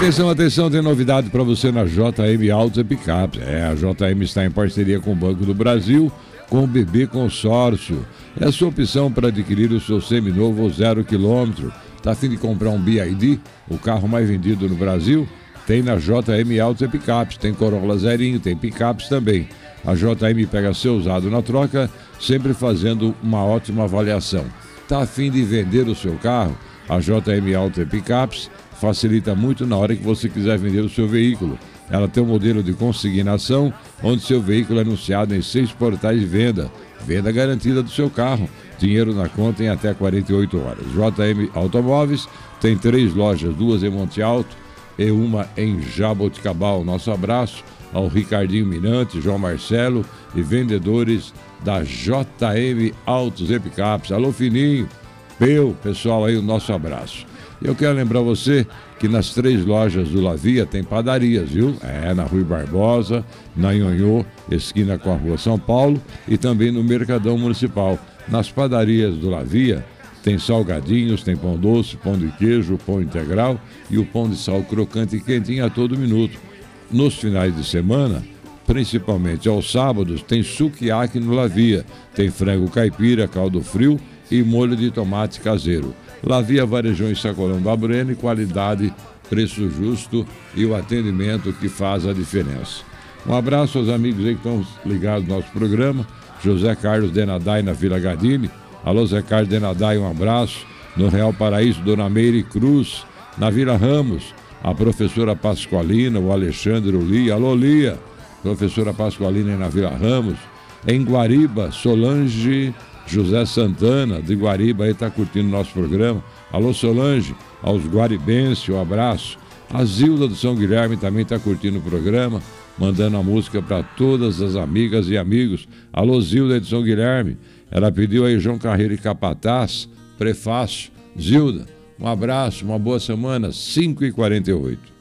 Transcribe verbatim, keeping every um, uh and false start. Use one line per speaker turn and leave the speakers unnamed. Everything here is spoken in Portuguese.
Atenção, atenção, tem novidade para você na J M Autos e Picapes. É, a J M está em parceria com o Banco do Brasil, com o B B Consórcio. É a sua opção para adquirir o seu seminovo zero quilômetro. Está a fim de comprar um B I D, o carro mais vendido no Brasil? Tem na J M Autos e Picapes. Tem Corolla zerinho, tem Picapes também. A J M pega seu usado na troca, sempre fazendo uma ótima avaliação. Está a fim de vender o seu carro? A J M Autos e Picapes facilita muito na hora que você quiser vender o seu veículo. Ela tem um modelo de consignação, onde seu veículo é anunciado em seis portais de venda. Venda garantida do seu carro. Dinheiro na conta em até quarenta e oito horas. J M Automóveis tem três lojas, duas em Monte Alto e uma em Jaboticabal. Nosso abraço ao Ricardinho Mirante, João Marcelo e vendedores da J M Autos e Picapes. Alô, Fininho, Peu, pessoal aí, o nosso abraço. Eu quero lembrar você que nas três lojas do Lavia tem padarias, viu? É, na Rui Barbosa, na Nhonhô, esquina com a Rua São Paulo, e também no Mercadão Municipal. Nas padarias do Lavia tem salgadinhos, tem pão doce, pão de queijo, pão integral e o pão de sal crocante e quentinho a todo minuto. Nos finais de semana, principalmente aos sábados, tem sukiyaki no Lavia. Tem frango caipira, caldo frio e molho de tomate caseiro. Lavia Varejão em Sacolão da Breno, qualidade, preço justo e o atendimento que faz a diferença. Um abraço aos amigos aí que estão ligados no nosso programa. José Carlos Denadai na Vila Gadini. Alô, Zé Carlos Denadai, um abraço. No Real Paraíso, Dona Meire Cruz. Na Vila Ramos, a professora Pascoalina, o Alexandre, o Lia. Alô, Lia. Professora Pascoalina na Vila Ramos. Em Guariba, Solange José Santana, de Guariba, aí está curtindo nosso programa. Alô, Solange, aos guaribenses, um abraço. A Zilda do São Guilherme também está curtindo o programa, mandando a música para todas as amigas e amigos. Alô, Zilda de São Guilherme, ela pediu aí João Carreiro e Capataz, prefácio. Zilda, um abraço, uma boa semana, cinco e quarenta e oito.